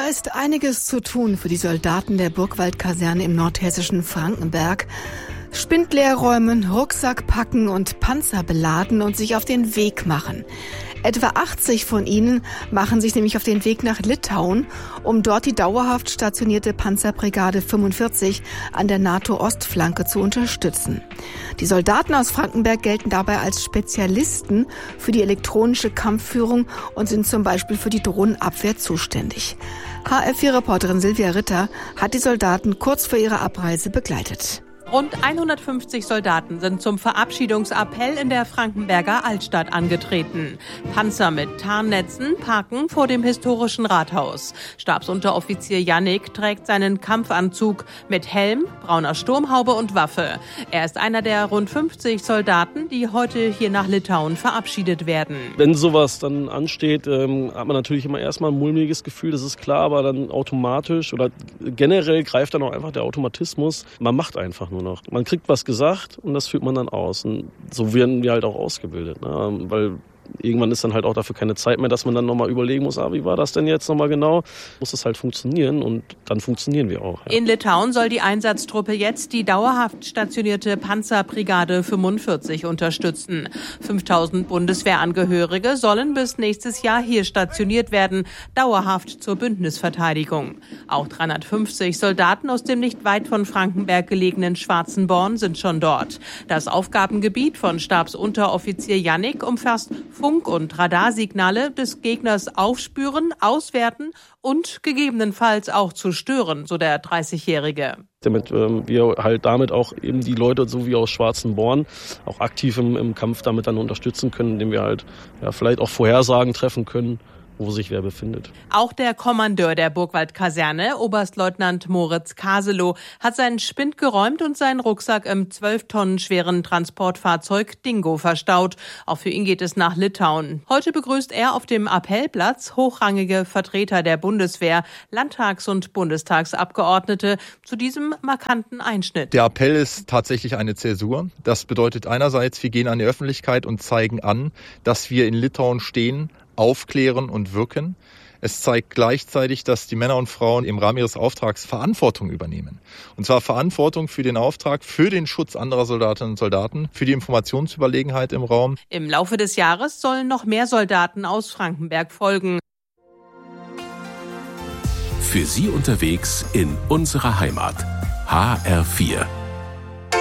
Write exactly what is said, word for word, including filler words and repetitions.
ist einiges zu tun für die Soldaten der Burgwald-Kaserne im nordhessischen Frankenberg. Spindleer räumen, Rucksack packen und Panzer beladen und sich auf den Weg machen. Etwa achtzig von ihnen machen sich nämlich auf den Weg nach Litauen, um dort die dauerhaft stationierte Panzerbrigade fünfundvierzig an der NATO-Ostflanke zu unterstützen. Die Soldaten aus Frankenberg gelten dabei als Spezialisten für die elektronische Kampfführung und sind zum Beispiel für die Drohnenabwehr zuständig. H F vier Reporterin Silvia Ritter hat die Soldaten kurz vor ihrer Abreise begleitet. Rund hundertfünfzig Soldaten sind zum Verabschiedungsappell in der Frankenberger Altstadt angetreten. Panzer mit Tarnnetzen parken vor dem historischen Rathaus. Stabsunteroffizier Jannik trägt seinen Kampfanzug mit Helm, brauner Sturmhaube und Waffe. Er ist einer der rund fünfzig Soldaten, die heute hier nach Litauen verabschiedet werden. Wenn sowas dann ansteht, ähm, hat man natürlich immer erstmal ein mulmiges Gefühl, das ist klar, aber dann automatisch oder generell greift dann auch einfach der Automatismus. Man macht einfach nur noch. Man kriegt was gesagt und das führt man dann aus. Und so werden wir halt auch ausgebildet, ne? Weil irgendwann ist dann halt auch dafür keine Zeit mehr, dass man dann nochmal überlegen muss, ah, wie war das denn jetzt nochmal genau? Muss das halt funktionieren und dann funktionieren wir auch. Ja. In Litauen soll die Einsatztruppe jetzt die dauerhaft stationierte Panzerbrigade fünfundvierzig unterstützen. fünftausend Bundeswehrangehörige sollen bis nächstes Jahr hier stationiert werden, dauerhaft zur Bündnisverteidigung. Auch dreihundertfünfzig Soldaten aus dem nicht weit von Frankenberg gelegenen Schwarzenborn sind schon dort. Das Aufgabengebiet von Stabsunteroffizier Jannik umfasst Funk- und Radarsignale des Gegners aufspüren, auswerten und gegebenenfalls auch zu stören, so der dreißigjährige. Damit ähm, wir halt damit auch eben die Leute, so wie aus Schwarzenborn, auch aktiv im, im Kampf damit dann unterstützen können, indem wir halt ja, vielleicht auch Vorhersagen treffen können, wo sich wer befindet. Auch der Kommandeur der Burgwald-Kaserne, Oberstleutnant Moritz Kaselow, hat seinen Spind geräumt und seinen Rucksack im zwölf Tonnen schweren Transportfahrzeug Dingo verstaut. Auch für ihn geht es nach Litauen. Heute begrüßt er auf dem Appellplatz hochrangige Vertreter der Bundeswehr, Landtags- und Bundestagsabgeordnete zu diesem markanten Einschnitt. Der Appell ist tatsächlich eine Zäsur. Das bedeutet einerseits, wir gehen an die Öffentlichkeit und zeigen an, dass wir in Litauen stehen, aufklären und wirken. Es zeigt gleichzeitig, dass die Männer und Frauen im Rahmen ihres Auftrags Verantwortung übernehmen. Und zwar Verantwortung für den Auftrag, für den Schutz anderer Soldatinnen und Soldaten, für die Informationsüberlegenheit im Raum. Im Laufe des Jahres sollen noch mehr Soldaten aus Frankenberg folgen. Für Sie unterwegs in unserer Heimat. H R vier.